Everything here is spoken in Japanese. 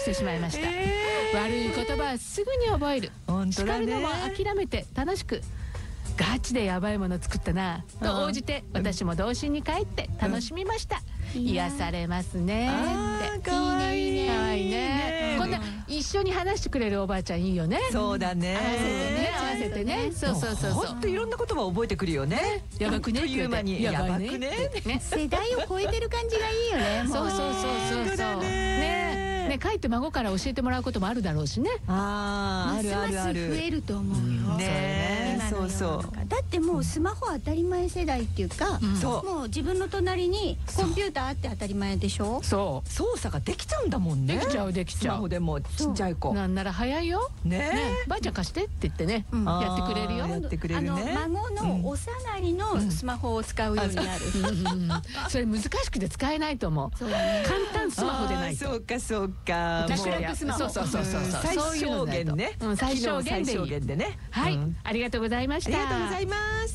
してしまいました。悪い言葉はすぐに覚える。叱るのも諦めて楽しく、ガチでやばいもの作ったなと応じて、私も童心に帰って楽しみました。癒されますねって。 かわいい。 かわいいね。こんな一緒に話してくれるおばあちゃんいいよね。 そうだね。 合わせてね。そうそうそうそう。 ほんといろんな言葉覚えてくるよね。 やばくね。 あっという間にやばくね。 世代を超えてる感じがいいよね。 そうそうそうそう。ね、帰って孫から教えてもらうこともあるだろうしね。 あるあるある。増えると思うよ。 ね、そうそう。 だってもうスマホ当たり前世代っていうか、もう自分の隣にコンピューターあって当たり前でしょ。 そう。 操作ができちゃうんだもんね。 できちゃうできちゃう。 スマホでもちっちゃい子。 なんなら早いよ。ね、ばあちゃん貸してって言ってね、やってくれるよ。 やってくれるね。 孫のおさがりのスマホを使うようになる。 それ難しくて使えないと思う。簡単スマホでないと。 そうかそうか。 そうそうそうそう。 最小限ね。 最小限でね。はい、ありがとうございました。 ありがとうございます。